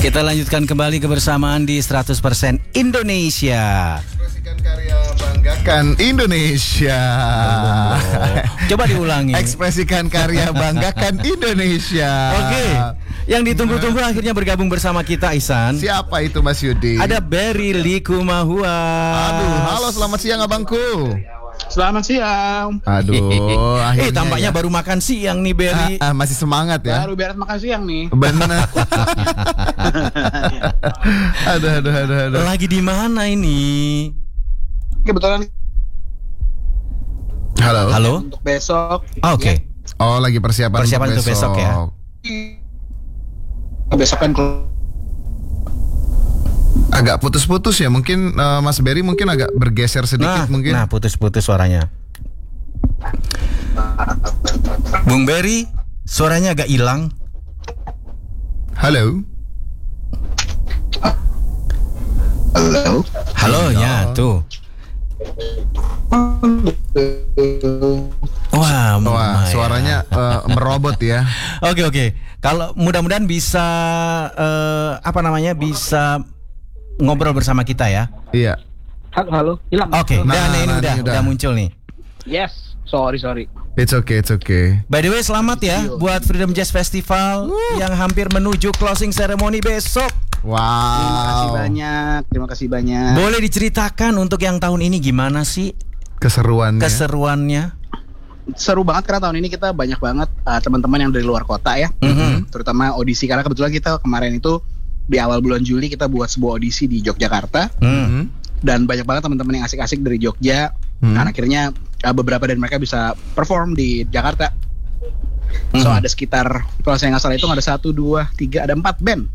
Kita lanjutkan kembali kebersamaan di 100% Indonesia. Ekspresikan karya, banggakan Indonesia. Coba diulangi. Ekspresikan karya, banggakan Indonesia. Oke. Yang ditunggu-tunggu akhirnya bergabung bersama kita, Ihsan. Siapa itu Mas Yudi? Ada Berry Likumahua. Aduh, halo selamat siang abangku. Selamat siang. Aduh, akhirnya tampaknya ya. baru makan siang nih Berry. Masih semangat ya. Baru beres makan siang nih. Benar. Aduh. Lagi di mana ini? Kebetulan Halo. untuk besok. Oke. Oh, lagi persiapan Untuk besok ya. Besok kan Agak putus-putus ya. Mungkin Mas Berry mungkin agak bergeser sedikit mungkin. Nah, putus-putus suaranya. Bung Berry, suaranya agak hilang. Halo. Halo, ya tuh. Wah, suaranya merobot ya. Oke. Kalau mudah-mudahan bisa bisa ngobrol bersama kita ya. Iya. halo, hilang. Oke, Nah, ini udah. udah muncul nih. Yes, sorry. It's okay. By the way, selamat ya buat Freedom Jazz Festival yang hampir menuju closing ceremony besok. Wow. Terima kasih banyak. Boleh diceritakan untuk yang tahun ini gimana sih keseruannya? Seru banget karena tahun ini kita banyak banget teman-teman yang dari luar kota ya. Terutama audisi, karena kebetulan kita kemarin itu di awal bulan Juli kita buat sebuah audisi di Yogyakarta. Dan banyak banget teman-teman yang asik-asik dari Jogja. Dan akhirnya beberapa dari mereka bisa perform di Jakarta. So ada sekitar, kalau saya nggak salah itu ada 1, 2, 3, ada 4 band.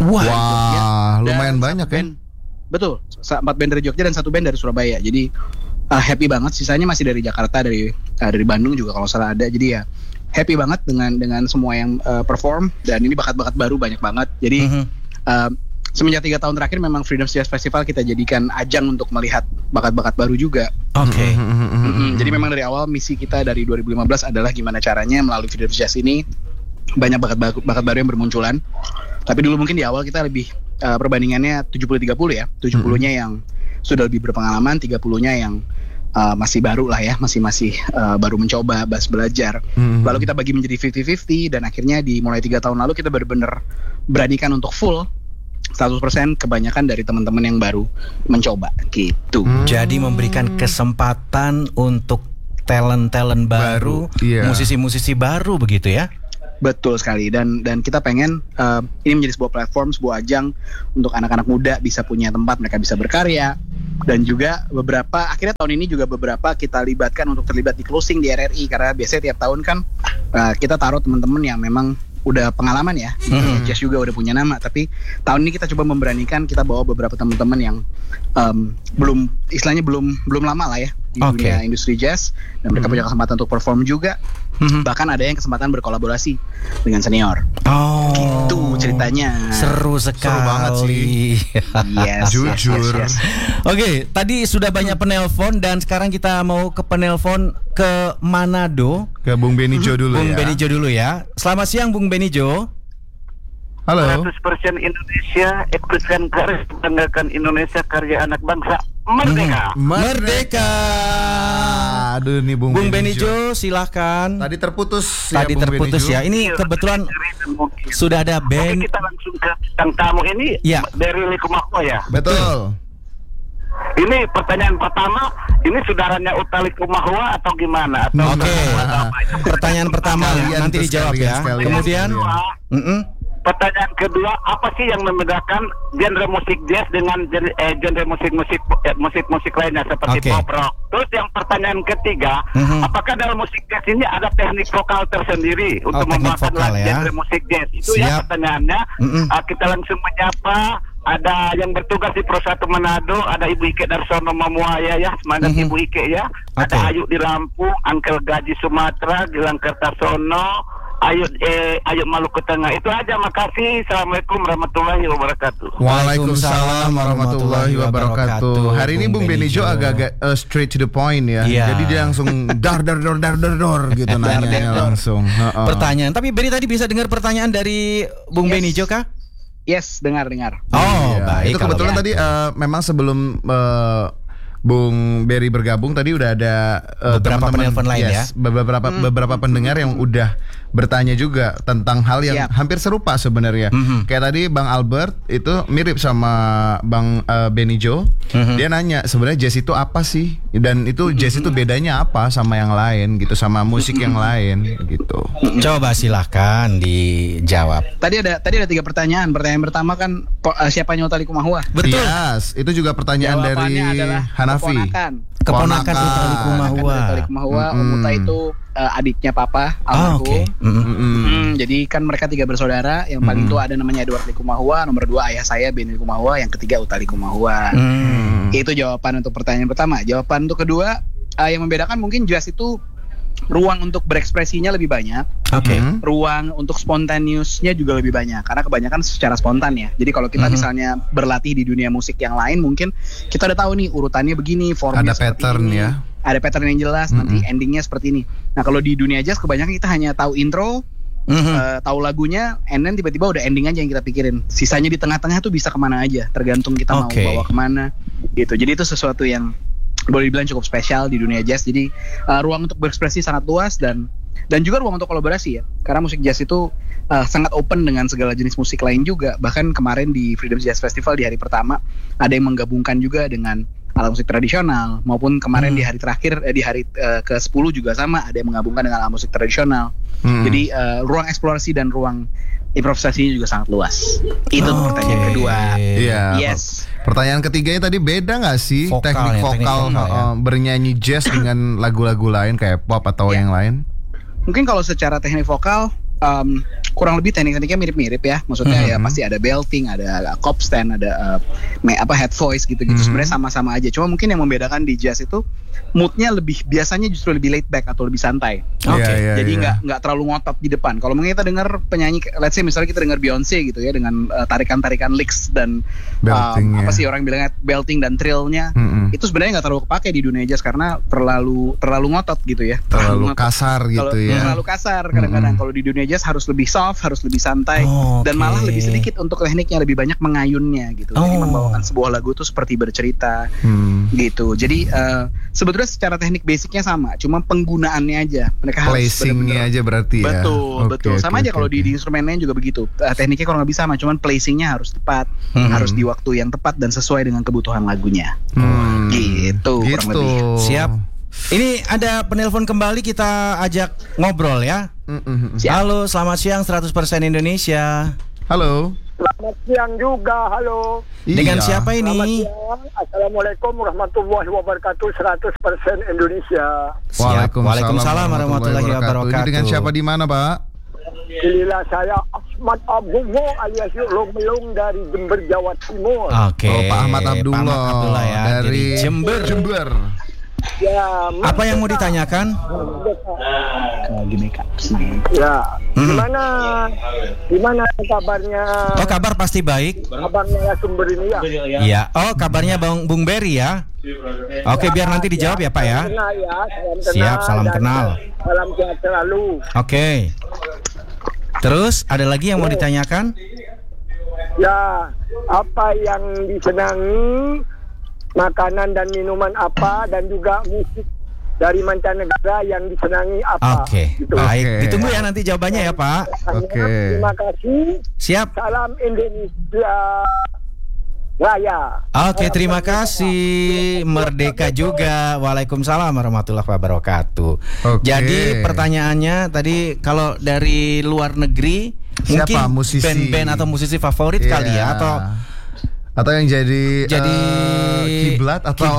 Wah, lumayan banyak ya. Betul, 4 band dari Jogja dan 1 band dari Surabaya. Jadi happy banget. Sisanya masih dari Jakarta, dari Bandung juga kalau salah ada. Jadi ya happy banget dengan semua yang perform. Dan ini bakat-bakat baru banyak banget. Jadi semenjak 3 tahun terakhir memang Freedom Jazz Festival kita jadikan ajang untuk melihat bakat-bakat baru juga. Oke. Jadi memang dari awal misi kita dari 2015 adalah gimana caranya melalui Freedom Jazz ini banyak bakat baru yang bermunculan. Tapi dulu mungkin di awal kita lebih perbandingannya 70-30 ya. 70-nya yang sudah lebih berpengalaman, 30-nya yang masih baru lah ya, masih baru mencoba, belajar. Lalu kita bagi menjadi 50-50 dan akhirnya mulai 3 tahun lalu kita benar-benar beranikan untuk full 100% kebanyakan dari teman-teman yang baru mencoba gitu. Jadi memberikan kesempatan untuk talent baru, musisi-musisi baru begitu ya. Betul sekali, dan kita pengen ini menjadi sebuah platform, sebuah ajang untuk anak-anak muda bisa punya tempat mereka bisa berkarya. Dan juga akhirnya tahun ini juga beberapa kita libatkan untuk terlibat di closing di RRI, karena biasanya tiap tahun kan kita taruh teman-teman yang memang udah pengalaman ya, jazz juga udah punya nama. Tapi tahun ini kita coba memberanikan, kita bawa beberapa teman-teman yang belum lama lah ya di dunia industri jazz, dan mereka punya kesempatan untuk perform juga. Bahkan ada yang kesempatan berkolaborasi dengan senior. Gitu ceritanya. Seru sekali. Seru banget sih. Yes, jujur. yes. Oke, tadi sudah banyak penelpon dan sekarang kita mau ke penelpon ke Manado. Ke Bung Benijo dulu Bung ya. Benijo dulu ya. Selamat siang Bung Benijo. Halo. 100% Indonesia, ekspresikan karya, banggakan Indonesia, karya anak bangsa, merdeka. Aduh nih Bung Benijo, silahkan. Tadi terputus ya. Ini kebetulan sudah ada band. Oke, kita langsung ke bintang tamu ini Ya. dari Likumahua ya. Betul. Ini pertanyaan pertama, ini saudaranya Utha Likumahua atau gimana? Oke. Pertanyaan pertama nanti dijawab ya. Kemudian pertanyaan kedua, apa sih yang membedakan genre musik jazz dengan genre musik lainnya seperti pop rock? Terus yang pertanyaan ketiga, apakah dalam musik jazz ini ada teknik vokal tersendiri untuk membawakan genre musik jazz? Itu ya pertanyaannya. Kita langsung menyapa. Ada yang bertugas di Pro 1 Manado, ada Ibu Ike Darsono Mamuaya ya, semangat Ibu Ike ya. Ada Ayu di Lampung, Uncle Gaji Sumatera, Gilang Kertasono, Ayo Maluku Tengah. Itu aja, makasih. Assalamualaikum warahmatullahi wabarakatuh. Waalaikumsalam warahmatullahi wabarakatuh. Hari ini Bung Benijo agak-agak straight to the point ya. Jadi dia langsung dar gitu nanya langsung. Pertanyaan. Tapi Beni tadi bisa dengar pertanyaan dari Bung Benijo kah? Yes, dengar. Oh, Iya. baik. Itu kebetulan tadi memang sebelum Bung Berry bergabung tadi udah ada beberapa penelpon lain ya. Beberapa pendengar yang udah bertanya juga tentang hal yang hampir serupa sebenarnya. Kayak tadi Bang Albert itu mirip sama Bang Benny Jo. Dia nanya sebenarnya jazz itu apa sih? Dan itu jazz itu bedanya apa sama yang lain gitu, sama musik yang lain gitu. Coba silahkan dijawab. Tadi ada 3 pertanyaan. Pertanyaan pertama kan siapanya Utha Likumahua? Betul. Yes, itu juga pertanyaan Jawabannya dari adalah Hanafi. Keponakan Utha Likumahua. Utha Likumahua. Utha itu adiknya papa almarhum. Jadi kan mereka 3 bersaudara. Yang paling tua ada namanya Edward Likumahua, nomor 2 ayah saya Benny Likumahua, yang ketiga Utha Likumahua. Itu jawaban untuk pertanyaan pertama. Jawaban untuk kedua, yang membedakan mungkin jazz itu ruang untuk berekspresinya lebih banyak. Ruang untuk spontaneousnya juga lebih banyak, karena kebanyakan secara spontan ya. Jadi kalau kita misalnya berlatih di dunia musik yang lain, mungkin kita udah tahu nih urutannya begini, formnya ada pattern ini, ya. Ada pattern yang jelas, nanti endingnya seperti ini. Nah kalau di dunia jazz kebanyakan kita hanya tahu intro, tahu lagunya, and then tiba-tiba udah ending aja yang kita pikirin. Sisanya di tengah-tengah tuh bisa kemana aja, tergantung kita mau bawa kemana gitu. Jadi itu sesuatu yang boleh dibilang cukup spesial di dunia jazz. Jadi ruang untuk berekspresi sangat luas dan juga ruang untuk kolaborasi ya. Karena musik jazz itu sangat open dengan segala jenis musik lain juga. Bahkan kemarin di Freedom Jazz Festival di hari pertama ada yang menggabungkan juga dengan alat musik tradisional, maupun kemarin di hari terakhir di hari ke-10 juga sama, ada yang menggabungkan dengan alat musik tradisional. Jadi ruang eksplorasi dan ruang improvisasinya juga sangat luas. Itu pertanyaan kedua. Iya. Yes. Pertanyaan ketiganya tadi beda nggak sih teknik vokal bernyanyi jazz dengan lagu-lagu lain kayak pop atau yang lain? Mungkin kalau secara teknik vokal kurang lebih teknik-tekniknya mirip-mirip ya. Maksudnya ya pasti ada belting, ada cop stand, ada head voice gitu-gitu. Sebenarnya sama-sama aja. Cuma mungkin yang membedakan di jazz itu moodnya biasanya justru lebih laid back atau lebih santai. Jadi nggak terlalu ngotot di depan. Kalau mungkin kita dengar penyanyi, let's say misalnya kita dengar Beyonce gitu ya, dengan tarikan-tarikan licks dan apa sih orang bilangnya belting dan trillnya, itu sebenarnya nggak terlalu kepake di dunia jazz karena terlalu ngotot gitu ya. Terlalu kasar gitu ya. Terlalu kasar kadang-kadang. Kalau di dunia jazz harus lebih soft, harus lebih santai, dan malah lebih sedikit untuk tekniknya, lebih banyak mengayunnya gitu. Jadi membawakan sebuah lagu itu seperti bercerita gitu. Jadi sebetulnya secara teknik basicnya sama, cuma penggunaannya aja mereka harus placingnya aja berarti ya. Betul. Sama aja kalau di instrumen lain juga begitu. Tekniknya kurang lebih sama, cuman placingnya harus tepat, harus di waktu yang tepat dan sesuai dengan kebutuhan lagunya. Gitu. Kurang lebih. Siap. Ini ada penelpon kembali, kita ajak ngobrol ya. Halo, selamat siang 100% Indonesia. Halo. Selamat siang juga, halo. Dengan siapa ini? Assalamualaikum warahmatullahi wabarakatuh, 100% Indonesia. Waalaikumsalam warahmatullahi wabarakatuh. Ini dengan siapa di mana, Pak? Inilah saya Ahmad Abdullah alias Long Melong dari Jember, Jawa Timur. Pak Ahmad Abdullah ya, dari Jember. Ya, apa yang mau ditanyakan? Ya, gimana kabarnya? Oh, kabar pasti baik. Kabarnya sumber ini ya. Iya. Oh, kabarnya Bung Berry ya. Oke, biar nanti dijawab ya Pak ya. Siap, salam kenal. Salam sehat selalu. Oke. Terus ada lagi yang mau ditanyakan? Ya, apa yang disenangi, makanan dan minuman apa, dan juga musik dari mancanegara yang disenangi apa. Gitu. Baik, ditunggu ya nanti jawabannya ya Pak. Terima kasih. Siap. Salam Indonesia Raya. Terima kasih. Merdeka juga. Waalaikumsalam warahmatullahi wabarakatuh. Jadi pertanyaannya tadi, kalau dari luar negeri siapa mungkin musisi, band-band atau musisi favorit kali ya, atau yang jadi kiblat atau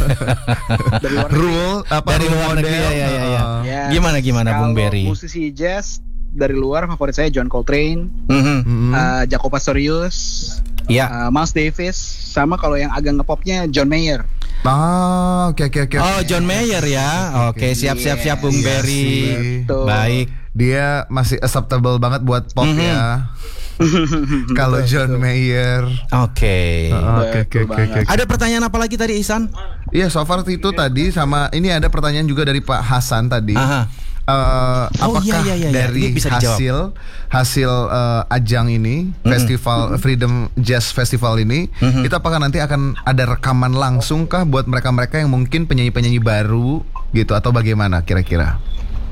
rule apa dari luar negeri ya. Gimana Bung Berry? Musisi jazz dari luar favorit saya John Coltrane, Jaco Pastorius, Miles Davis, sama kalau yang agak ngepopnya John Mayer. Oke. Oh, John Mayer ya. Oke, siap Bung Berry. Baik. Dia masih acceptable banget buat pop ya. Kalau John Mayer. Oke. Ada pertanyaan apa lagi tadi, Ihsan? Iya, so far itu tadi, sama ini ada pertanyaan juga dari Pak Hasan tadi. apakah dari ini bisa hasil ajang ini, festival Freedom Jazz Festival ini, itu apakah nanti akan ada rekaman langsung kah buat mereka-mereka yang mungkin penyanyi-penyanyi baru gitu, atau bagaimana kira-kira?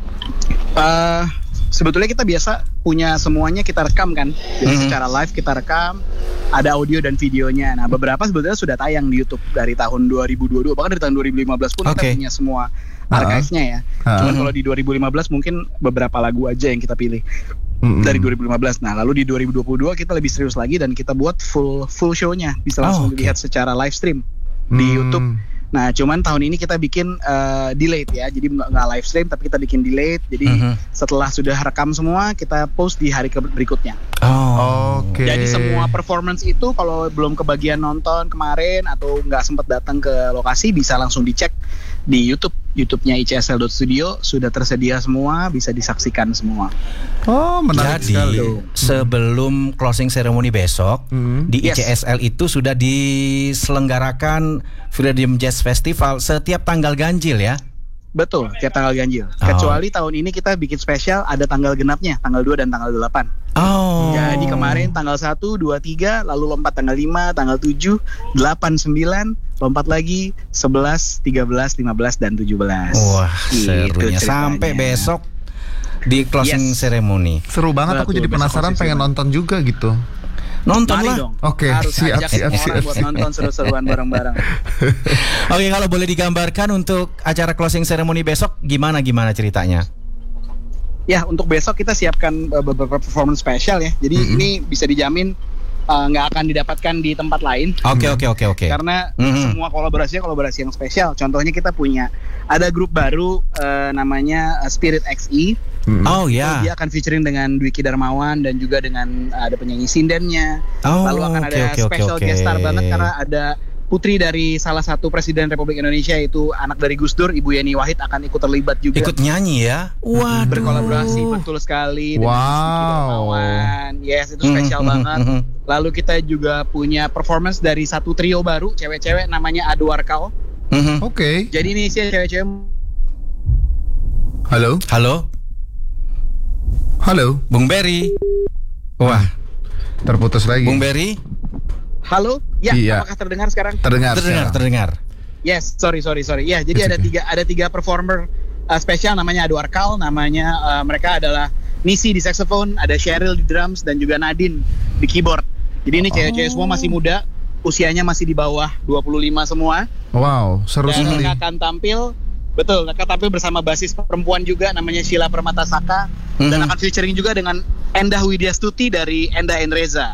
Sebetulnya kita biasa punya semuanya kita rekam kan. Jadi secara live kita rekam, ada audio dan videonya. Nah, beberapa sebetulnya sudah tayang di YouTube dari tahun 2022, bahkan dari tahun 2015 pun kita punya semua archive-nya ya. Cuman kalau di 2015 mungkin beberapa lagu aja yang kita pilih dari 2015. Nah, lalu di 2022 kita lebih serius lagi dan kita buat full show-nya, bisa langsung dilihat secara live stream di YouTube. Nah, cuman tahun ini kita bikin delayed ya, jadi nggak live stream tapi kita bikin delayed. Jadi setelah sudah rekam semua, kita post di hari berikutnya. Jadi semua performance itu kalau belum kebagian nonton kemarin atau nggak sempat datang ke lokasi, bisa langsung dicek di YouTube-nya ICSL.studio, sudah tersedia semua, bisa disaksikan semua. Menarik sekali. Sebelum closing ceremony besok di ICSL itu sudah diselenggarakan Freedom Jazz Festival setiap tanggal ganjil ya? Betul, tiap tanggal ganjil. Kecuali tahun ini kita bikin spesial, ada tanggal genapnya, tanggal 2 dan tanggal 8. Jadi kemarin tanggal 1, 2, 3, lalu lompat tanggal 5, tanggal 7, 8, 9, lompat lagi 11, 13, 15, dan 17. Wah, serunya sampai besok di closing ceremony. Seru banget, aku jadi penasaran, pengen nonton juga gitu. Nonton lah. Oke, siap. Buat nonton seru-seruan bareng-bareng. Oke, kalau boleh digambarkan untuk acara closing ceremony besok gimana ceritanya? Ya, untuk besok kita siapkan beberapa performance spesial ya. Jadi ini bisa dijamin nggak akan didapatkan di tempat lain. Oke. Karena semua kolaborasi yang spesial. Contohnya kita punya ada grup baru namanya Spirit XE. Dia akan featuring dengan Dwiki Darmawan dan juga dengan ada penyanyi sindennya. Lalu akan ada special guest star banget karena ada putri dari salah satu presiden Republik Indonesia, itu anak dari Gus Dur, Ibu Yeni Wahid, akan ikut terlibat juga. Ikut nyanyi ya? Waduh. Berkolaborasi, betul sekali dengan Dwiki Darmawan. Yes, itu spesial banget. Lalu kita juga punya performance dari satu trio baru cewek-cewek namanya Adwar Kau. Jadi ini sih cewek-cewek. Halo, Bung Berry. Wah, terputus lagi. Bung Berry. Halo, iya. Apakah terdengar sekarang? Terdengar. Yes, sorry. Ya, jadi ada tiga performer spesial, namanya Adwar Kal, namanya mereka adalah Nisi di saxophone, ada Cheryl di drums, dan juga Nadine di keyboard. Jadi ini cewek-cewek semua masih muda, usianya masih di bawah 25 semua. Wow, seru sekali. Dan mereka akan tampil bersama basis perempuan juga namanya Sheila Permatasaka, dan akan featuring juga dengan Endah Widyastuti dari Endah and Reza.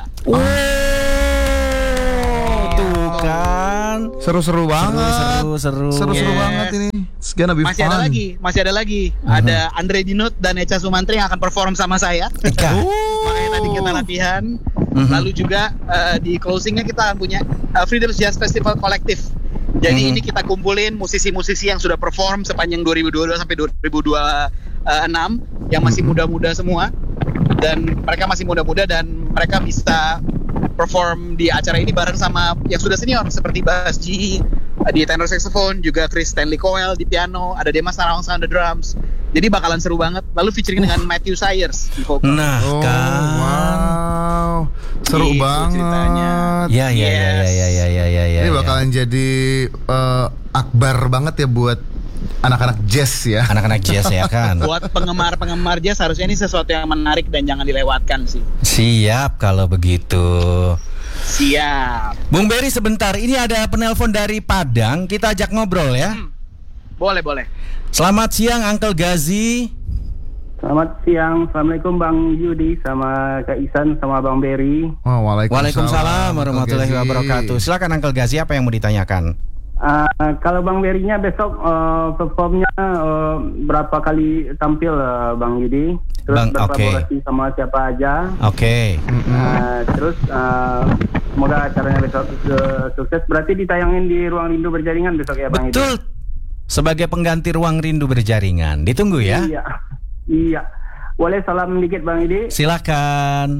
Kan seru banget. Seru banget ini. Masih ada lagi. Ada Andre Dinut dan Echa Sumantri yang akan perform sama saya. Makanya tadi kita latihan. Lalu juga di closingnya kita akan punya Freedom Jazz Festival Collective. Jadi ini kita kumpulin musisi-musisi yang sudah perform sepanjang 2022 sampai 2026 yang masih muda-muda semua, dan mereka masih muda-muda dan mereka bisa perform di acara ini bareng sama yang sudah senior seperti Bas G di tenor saxophone, juga Chris Stanley Cowell di piano, ada Demas Narawang on the drums. Jadi bakalan seru banget. Lalu featuring dengan Matthew Sayers di vokal. Wow, seru banget ceritanya. Ya. Ini bakalan jadi akbar banget ya buat anak-anak jazz ya. Anak-anak jazz ya kan. Buat penggemar jazz harusnya ini sesuatu yang menarik dan jangan dilewatkan sih. Siap kalau begitu. Siap. Bung Berry sebentar, ini ada penelpon dari Padang, kita ajak ngobrol ya. Boleh. Selamat siang Uncle Gazi. Selamat siang, Assalamualaikum Bang Yudi sama Kak Isan sama Bang Berry. Waalaikumsalam warahmatullahi wabarakatuh. Silakan Uncle Gazi, apa yang mau ditanyakan? Kalau Bang Berry-nya besok performnya berapa kali tampil Bang Yudi? Terus berkolaborasi sama siapa aja? Terus semoga acaranya besok sukses. Berarti ditayangin di Ruang Rindu Berjaringan besok ya Bang Yudi? Betul. Sebagai pengganti Ruang Rindu Berjaringan. Ditunggu ya. Iya. Boleh salam dikit Bang Yudi? Silakan.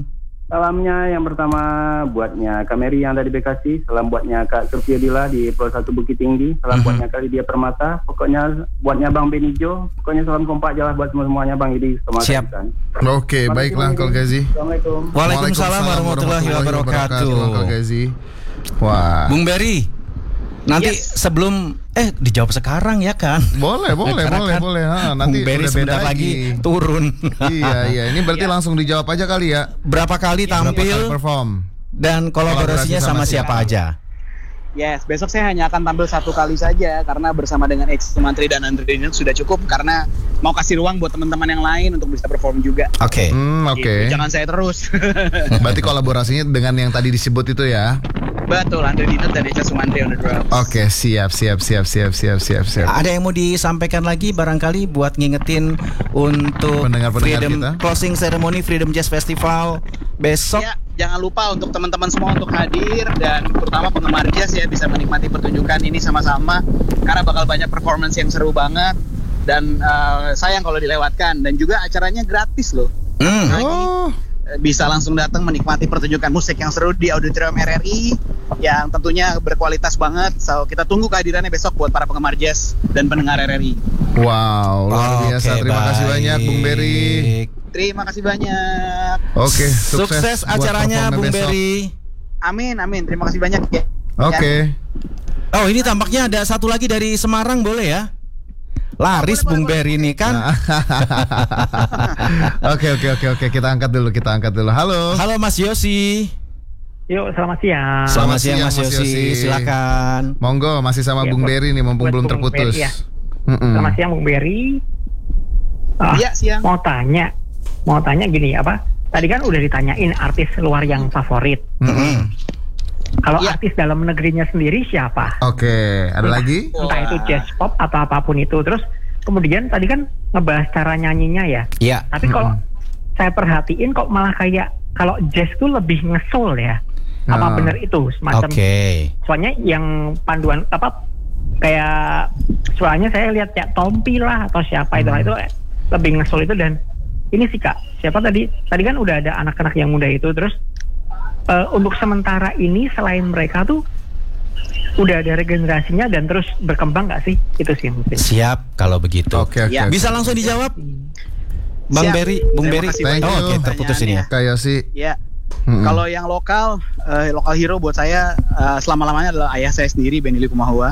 Salamnya yang pertama buatnya Kak Mary yang ada di Bekasi, salam buatnya Kak Surfiadila di Pulau 1 Bukit Tinggi, salam buatnya Kak Lydia Permata, pokoknya buatnya Bang Benijo, pokoknya salam kompak jalan buat semuanya Bang Idi. Siap. Oke, baiklah Uncle Gazi. Assalamualaikum. Waalaikumsalam warahmatullahi wabarakatuh. Uncle Gazi. Wah. Bung Berry, nanti sebelum dijawab sekarang ya kan? Boleh. Nanti Bung Berry udah beda sebentar lagi turun. Iya. Ini berarti langsung dijawab aja kali ya. Berapa kali tampil? Berapa kali perform? Dan kolaborasinya sama siapa aja? Yes, besok saya hanya akan tampil 1 kali saja karena bersama dengan X Sumantri dan Andre Dinut sudah cukup karena mau kasih ruang buat teman-teman yang lain untuk bisa perform juga. Oke. Oke. Jangan saya terus. Berarti kolaborasinya dengan yang tadi disebut itu ya? Betul, Andre Dinut dan X Sumantri on the drums. Oke, siap. Ada yang mau disampaikan lagi barangkali buat ngingetin untuk pendengar-pendengar Freedom kita? Closing Ceremony Freedom Jazz Festival besok. Ya, jangan lupa untuk teman-teman semua untuk hadir dan terutama penggemar jazz ya bisa menikmati pertunjukan ini sama-sama karena bakal banyak performance yang seru banget dan sayang kalau dilewatkan dan juga acaranya gratis loh. Bisa langsung datang menikmati pertunjukan musik yang seru di Auditorium RRI yang tentunya berkualitas banget. So kita tunggu kehadirannya besok buat para penggemar jazz dan pendengar RRI. Wow, luar biasa. Terima kasih banyak Bung Berry. Terima kasih banyak. Oke, sukses acaranya Bung Berry. Amin. Terima kasih banyak ya. Oke. Oh, ini tampaknya ada satu lagi dari Semarang, boleh ya? Laris Bung Berry ini kan. Oke. Kita angkat dulu. Halo Mas Yosi. Yuk, selamat siang. Selamat siang Mas Yosi. Silakan. Monggo, masih sama Bung Berry nih, mumpung belum terputus. Berry, ya. Selamat siang Bung Berry. Iya, siang. Mau tanya gini, apa? Tadi kan udah ditanyain artis luar yang favorit. Kalau artis dalam negerinya sendiri siapa? Oke, ada lagi? Entah itu jazz pop atau apapun itu. Terus kemudian tadi kan ngebahas cara nyanyinya ya. Iya. Tapi kalau saya perhatiin kok malah kayak kalau jazz tuh lebih ngesoul ya. Apa benar itu semacam? Soalnya yang panduan apa kayak soalnya saya lihat kayak Tompi lah atau siapa itu lebih ngesoul itu. Dan ini sih Kak, siapa tadi kan udah ada anak-anak yang muda itu. Terus untuk sementara ini selain mereka tuh udah ada regenerasinya dan terus berkembang nggak sih? Itu sih mungkin. Siap kalau begitu. Oke. Bisa langsung dijawab, Bang Berry. Bung Berry. Oke, terputus ini ya. Kayak sih. Ya. Kalau yang lokal hero buat saya selama-lamanya adalah ayah saya sendiri, Benny Likumahua.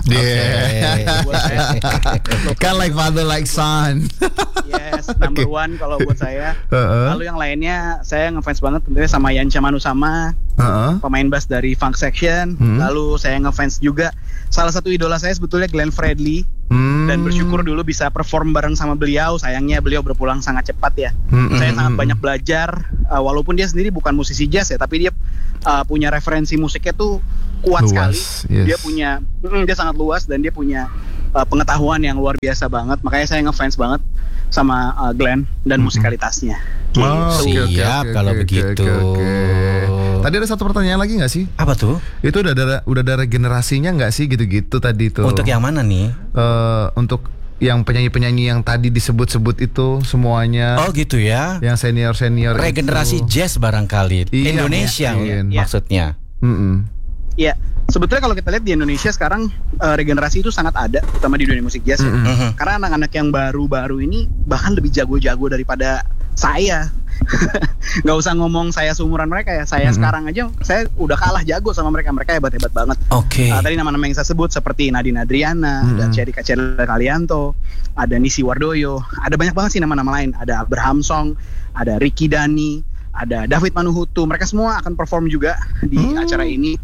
Kan like father like son. Yes, number one kalau buat saya. Lalu yang lainnya saya ngefans banget tentunya sama Yancha Manusama, pemain bass dari Funk Section. Lalu saya ngefans juga salah satu idola saya sebetulnya Glenn Fredly. Dan bersyukur dulu bisa perform bareng sama beliau. Sayangnya beliau berpulang sangat cepat ya. Saya sangat banyak belajar walaupun dia sendiri bukan musisi jazz ya, tapi dia punya referensi musiknya tuh kuat sekali. Dia sangat luas dan dia punya pengetahuan yang luar biasa banget. Makanya saya ngefans banget sama Glenn dan musikalitasnya. Siap kalau begitu. Tadi ada satu pertanyaan lagi nggak sih? Apa tuh? Itu udah ada regenerasinya nggak sih gitu-gitu tadi tuh? Untuk yang mana nih? Untuk yang penyanyi-penyanyi yang tadi disebut-sebut itu semuanya. Oh gitu ya. Yang senior-senior. Regenerasi jazz barangkali. Indonesia maksudnya. Iya. Sebetulnya kalau kita lihat di Indonesia sekarang regenerasi itu sangat ada, terutama di dunia musik jazz. Karena anak-anak yang baru-baru ini bahkan lebih jago-jago daripada saya. Nggak usah ngomong saya seumuran mereka ya. Saya sekarang aja saya udah kalah jago sama mereka. Mereka hebat-hebat banget. Tadi nama-nama yang saya sebut seperti Nadine Adriana, ada Cherry Kacela Kalianto, ada Nisi Wardoyo, ada banyak banget sih nama-nama lain. Ada Abraham Song, ada Ricky Dani, ada David Manuhutu. Mereka semua akan perform juga di acara ini.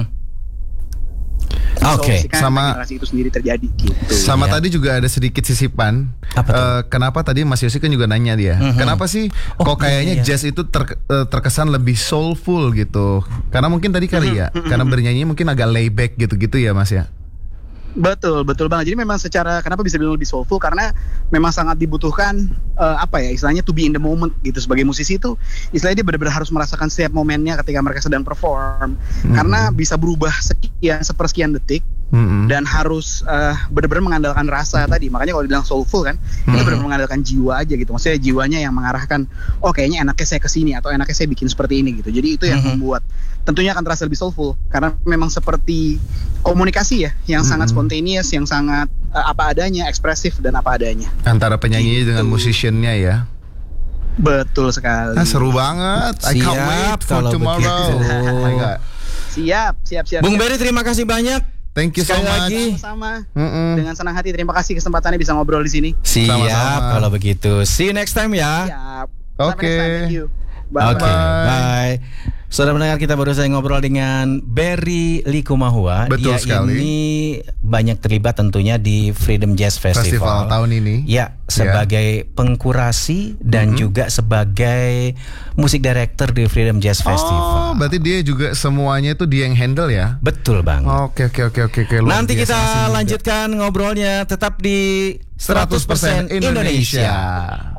Sama itu sendiri terjadi gitu. Sama tadi juga ada sedikit sisipan. Kenapa tadi Mas Yosi kan juga nanya dia. Kenapa sih kok kayaknya jazz itu terkesan lebih soulful gitu? Karena mungkin tadi kali ya, karena bernyanyi mungkin agak layback gitu-gitu ya Mas ya. Betul banget. Jadi memang secara kenapa bisa bilang lebih soulful karena memang sangat dibutuhkan istilahnya to be in the moment gitu. Sebagai musisi itu istilahnya dia benar-benar harus merasakan setiap momennya ketika mereka sedang perform. Karena bisa berubah sepersekian detik dan harus benar-benar mengandalkan rasa tadi. Makanya kalau dibilang soulful kan, itu benar-benar mengandalkan jiwa aja gitu. Maksudnya jiwanya yang mengarahkan, oh kayaknya enaknya saya kesini atau enaknya saya bikin seperti ini gitu. Jadi itu yang membuat tentunya akan terasa lebih soulful karena memang seperti komunikasi ya, yang sangat spontaneous, yang sangat apa adanya, ekspresif dan apa adanya. Antara penyanyi dengan musiciannya ya. Betul sekali. Seru banget. I can't wait for tomorrow. Oh my God. Siap. Bung Berry, terima kasih banyak. Thank you sekali so much. lagi. Sama-sama. Dengan senang hati. Terima kasih kesempatannya bisa ngobrol di sini. Siap. Sama-sama. Kalau begitu. See you next time ya. Siap. Oke. Thank you. Bye. Bye. Saudara pendengar, kita baru saja ngobrol dengan Berry Likumahua. Betul Dia sekali. ini banyak terlibat tentunya di Freedom Jazz Festival tahun ini. Ya, sebagai pengkurasi dan juga sebagai musik director di Freedom Jazz Festival. Oh, berarti dia juga semuanya itu dia yang handle ya? Betul banget. Oke. Nanti kita lanjutkan ngobrolnya tetap di 100% Indonesia.